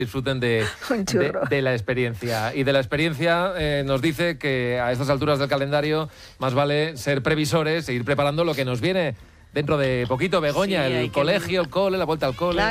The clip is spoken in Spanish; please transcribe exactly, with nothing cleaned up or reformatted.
disfruten de, de, de la experiencia. Y de la experiencia eh, nos dice que a estas alturas del calendario más vale ser previsores e ir preparando lo que nos viene dentro de poquito. Begoña, Sí, el que... colegio, el cole, la vuelta al cole. Claro.